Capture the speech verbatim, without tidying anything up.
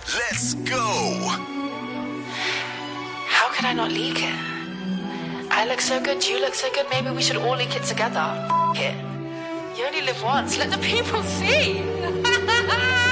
Let's go. How could I not leak it? I look so good, you look so good, maybe we should all leak it together. F- it. You only live once, let the people see.